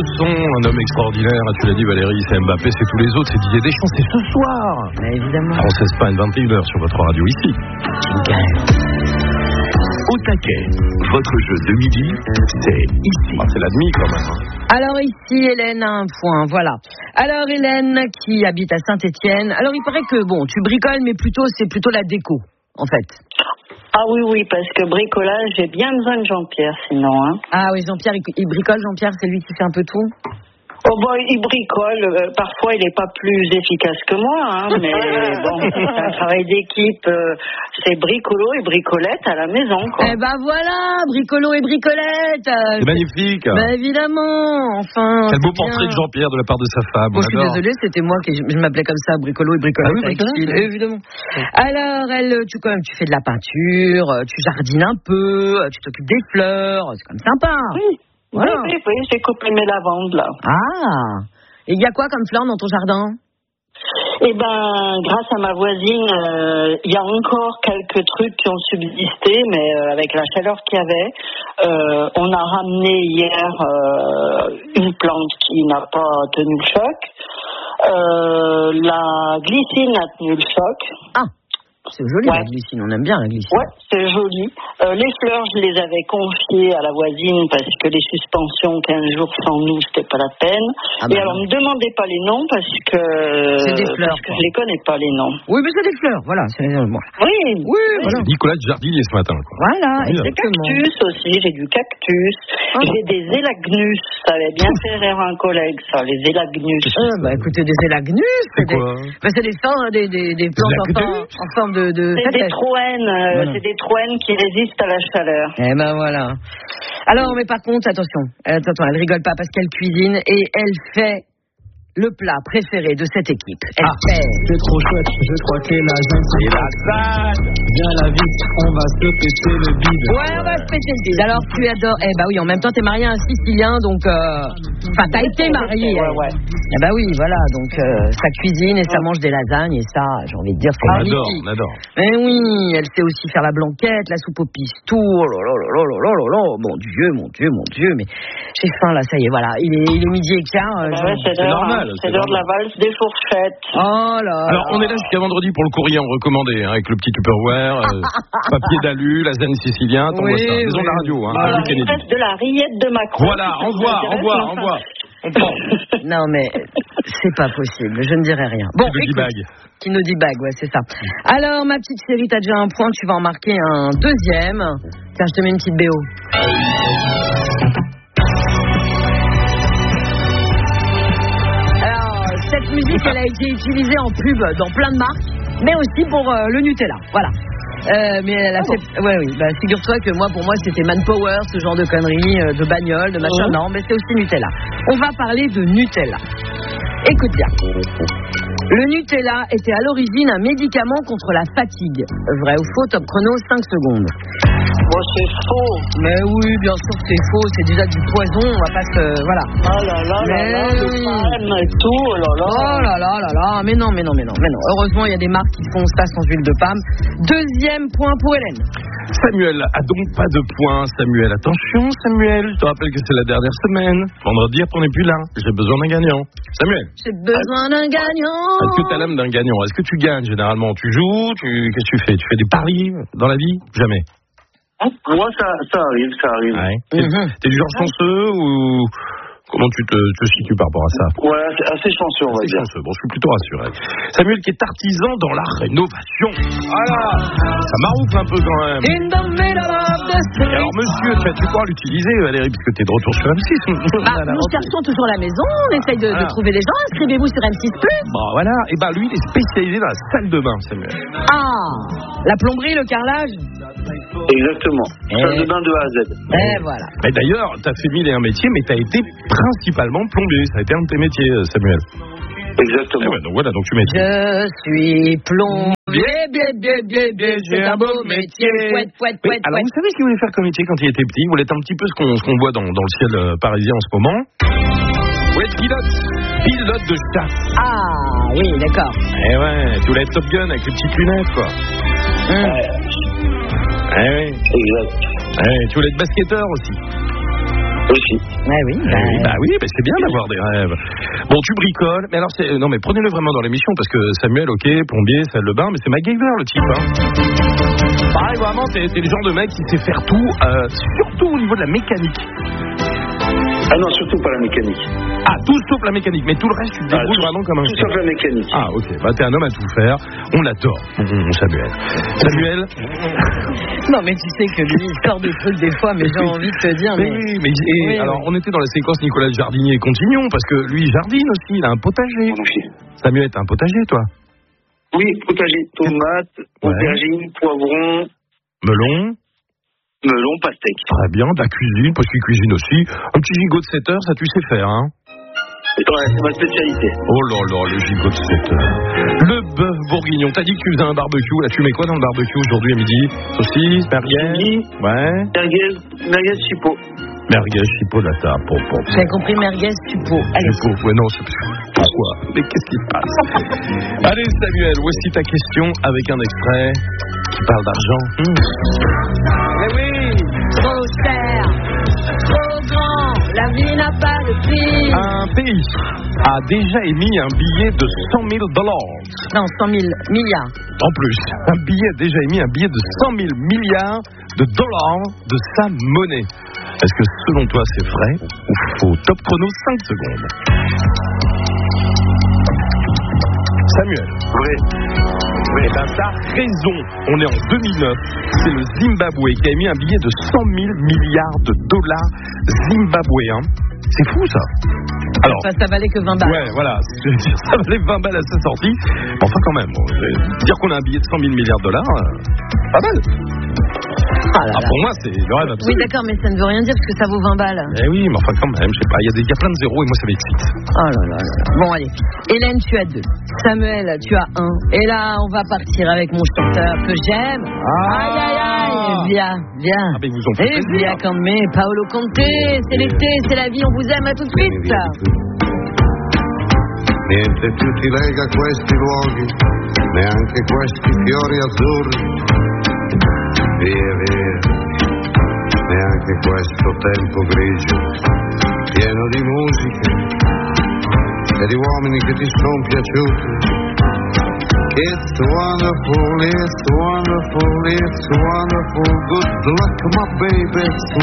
sont un homme extraordinaire. Tu l'as dit, Valérie, c'est Mbappé, c'est tous les autres, c'est Didier Deschamps, c'est ce soir. Mais évidemment. France Espagne, 21h sur votre radio ici. Au taquet, votre jeu de midi, c'est ici. C'est la demi quand même. Alors ici, Hélène a un point, voilà. Alors Hélène, qui habite à Saint-Étienne. Alors il paraît que, bon, tu bricoles, mais c'est plutôt la déco, en fait. Ah oui, parce que bricolage, j'ai bien besoin de Jean-Pierre, sinon. Hein. Ah oui, Jean-Pierre, il bricole, Jean-Pierre, c'est lui qui fait un peu tout. Oh bon, il bricole, parfois il n'est pas plus efficace que moi, hein, mais bon, c'est un travail d'équipe, c'est bricolo et bricolette à la maison, quoi. Eh ben voilà, bricolo et bricolette. C'est magnifique. Ben évidemment, enfin. Quel beau portrait de Jean-Pierre de la part de sa femme. Bon, je suis désolée, c'était moi qui je m'appelais comme ça, bricolo et bricolette. Ah oui, évidemment. Alors, tu fais de la peinture, tu jardines un peu, tu t'occupes des fleurs, c'est quand même sympa. Oui. Voilà. Oui, j'ai coupé mes lavandes, là. Ah. Et il y a quoi comme fleurs dans ton jardin? Eh ben, grâce à ma voisine, il y a encore quelques trucs qui ont subsisté, mais avec la chaleur qu'il y avait, on a ramené hier une plante qui n'a pas tenu le choc. La glycine a tenu le choc. Ah. C'est joli, ouais. La glycine, on aime bien la glycine. Ouais, c'est joli. Les fleurs, je les avais confiées à la voisine parce que les suspensions 15 jours sans nous, c'était pas la peine. Ah et alors, ne me demandez pas les noms parce que je les connais pas, les noms. Oui, mais c'est des fleurs, voilà. Oui, voilà. Nicolas de Jardinier ce matin, quoi. Voilà, exactement. Des cactus aussi, j'ai du cactus. Ah. J'ai des élagnus. Ça avait bien fait rire un collègue, ça, les élagnus. Écoutez, des élagnus, c'est quoi? C'est des plantes en forme de c'est des troènes, voilà. C'est des troènes qui résistent à la chaleur. Eh ben voilà. Alors, mais par contre, attention, elle rigole pas parce qu'elle cuisine et elle fait le plat préféré de cette équipe. Elle fait... C'est trop chouette, je crois que la jungle c'est la salle. Viens la vite, on va se péter le bide. Ouais, on va se péter le bide. Alors tu adores... Eh bah oui, en même temps t'es marié à un Sicilien, donc... Enfin, t'as été marié. Ouais. Eh bah oui, voilà, donc ça cuisine et ça mange des lasagnes et ça, j'ai envie de dire, c'est magnifique. On adore. Mais oui, elle sait aussi faire la blanquette, la soupe au pistou. Oh là là là là là là. Mon Dieu, mais j'ai faim là, ça y est, voilà. Il est midi et quart. C'est normal. C'est l'heure de la valse des fourchettes. Oh là. Alors, on est là jusqu'à vendredi pour le courrier en recommandé, avec le petit Tupperware, papier d'alu, lasagne sicilien, t'envoies ça. Maison de la radio, voilà, il reste de la rillette de Macron. Voilà, envoie. On prend. Non, mais c'est pas possible, je ne dirai rien. Bon, qui nous dit bague, ouais, c'est ça. Alors, ma petite chérie, t'as déjà un point, tu vas en marquer un deuxième. Tiens, je te mets une petite BO. Cette musique, elle a été utilisée en pub dans plein de marques, mais aussi pour le Nutella. Voilà. Mais elle a fait... Oui. Bah, figure-toi que pour moi, c'était Manpower, ce genre de conneries, de bagnole, de machin. Non, mais c'est aussi Nutella. On va parler de Nutella. Écoute bien. Le Nutella était à l'origine un médicament contre la fatigue. Vrai ou faux, top chrono, 5 secondes. Bon, c'est faux. Mais oui, bien sûr que c'est faux. C'est déjà du poison, on va pas se... Voilà. Oh là là, le palme et tout, oh là là. Oh là là là là. Mais non. Heureusement, il y a des marques qui font ça sans huile de palme. Deuxième point pour Hélène. Samuel a donc pas de points. Samuel, attention, Samuel. Je te rappelle que c'est la dernière semaine. Vendredi, après, on n'est plus là. J'ai besoin d'un gagnant. Samuel. J'ai besoin d'un gagnant. Est-ce que tu as l'âme d'un gagnant? Est-ce que tu gagnes généralement? Tu joues? Qu'est-ce que tu fais? Tu fais des paris dans la vie? Jamais. Moi, ça arrive. Ouais. T'es du genre chanceux ou comment tu te situes par rapport à ça? Ouais, assez chanceux, on va dire. Bon, je suis plutôt rassuré. Samuel qui est artisan dans la rénovation. Voilà, ça maroufle un peu quand même. Et alors, monsieur, tu pourras l'utiliser, Valérie, puisque t'es de retour sur M6. Nous cherchons toujours la maison, on essaye de trouver des gens. Inscrivez-vous sur M6+. Bon, voilà. Et lui, il est spécialisé dans la salle de bain, Samuel. Ah, la plomberie, le carrelage. Exactement. Salle de bain de A à Z. Et voilà. Mais d'ailleurs, t'as fait 1001 métiers, mais t'as été principalement plombier. Ça a été un de tes métiers, Samuel. Exactement. Donc voilà, donc tu m'étais. Je suis plombier, j'ai un beau métier. Alors vous savez ce qu'il voulait faire comme métier quand il était petit? Il voulait être un petit peu ce qu'on voit dans le ciel parisien en ce moment. Ouais, pilote de chasse. Ah oui, d'accord. Eh ouais, tu voulais être Top Gun avec les petites lunettes, quoi. Ouais. Eh oui. Exact. Eh, tu voulais être basketteur aussi. Aussi. Ouais, oui. Bah c'est bien d'avoir des rêves. Bon, tu bricoles, mais alors non mais prenez-le vraiment dans l'émission parce que Samuel, ok, plombier, salle de bain, mais c'est MacGyver le type. Hein. Pareil, vraiment, t'es le genre de mec qui sait faire tout, surtout au niveau de la mécanique. Ah non, surtout pas la mécanique. Ah, tout sauf la mécanique, mais tout le reste, tu te débrouilles vraiment comme un tout sauf la mécanique. Ah, ok, bah t'es un homme à tout faire, on l'adore, Samuel. Samuel. Non, mais tu sais que lui, il sort des trucs des fois, mais j'ai envie de te dire. Oui, alors on était dans la séquence Nicolas Jardinier, continuons, parce que lui, il jardine aussi, il a un potager. Samuel, t'as un potager, toi? Oui, potager, tomates, aubergines, poivrons. Melon, pastèque. Très bien, de la cuisine, parce qu'il cuisine aussi. Un petit gigot de 7 heures, ça tu sais faire, hein? Ouais, c'est ma spécialité. Oh là là, le gigot de 7 heures. Le bœuf bourguignon. T'as dit que tu faisais un barbecue. Là, tu mets quoi dans le barbecue aujourd'hui à midi? Saucisse, merguez? Ouais. Merguez chipot. Merguez chipolata. J'ai compris merguez chipot. Allez. Ouais, non, c'est... Pourquoi? Mais qu'est-ce qui se passe? Allez, Samuel, voici ta question avec un extrait qui parle d'argent. Mais oui! Trop cher, trop grand, la vie n'a pas de prix. Un pays a déjà émis un billet de $100 000. Non, 100 000 milliards. En plus, un billet a déjà émis un billet de 100 000 milliards de dollars de sa monnaie. Est-ce que selon toi c'est vrai ou faux? Top chrono, 5 secondes. Samuel. Vrai. Eh ben, t'as raison. On est en 2009. C'est le Zimbabwe qui a émis un billet de 100 000 milliards de dollars zimbabwéens. C'est fou, ça. Alors, ça valait que 20 balles. Ouais, voilà. Ça valait 20 balles à sa sortie. Enfin, quand même. Dire qu'on a un billet de 100 000 milliards de dollars, pas mal. Pour moi, c'est le rêve absolu. Oui, d'accord, mais ça ne veut rien dire parce que ça vaut 20 balles. Eh oui, mais enfin, quand même, je sais pas. Il y a plein de zéros et moi, ça m'excite. Oh là là là. Bon, allez. Hélène, tu as 2. Samuel, tu as 1. Et là, on va partir avec mon chanteur que j'aime. Aïe, aïe, aïe. Viens. Ah, mais vous en faites plaisir. Via Canmé, Paolo Conte. C'est l'été, c'est la vie, on vous aime. À tout de suite. Niente più ti lega questi luoghi, neanche questi fiori azzurri. Via, neanche questo tempo grigio, pieno di musiche e di uomini che ti son piaciuti. It's wonderful, it's wonderful, it's wonderful. Good luck, my baby, it's